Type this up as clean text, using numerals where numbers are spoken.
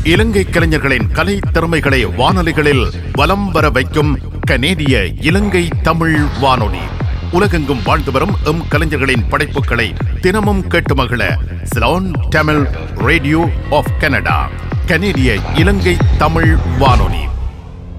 இலங்கை கலைஞர்களின் கலை திறமைகளை வானொலிகளில் வலம் வர வைக்கும் கனேடிய இலங்கை தமிழ் வானொலி. உலகெங்கும் வாழ்ந்து வரும் கலைஞர்களின் படைப்புகளை தினமும் கேட்டு மகிழ Ceylon Tamil radio of Canada, கனேடிய இலங்கை தமிழ் வானொலி.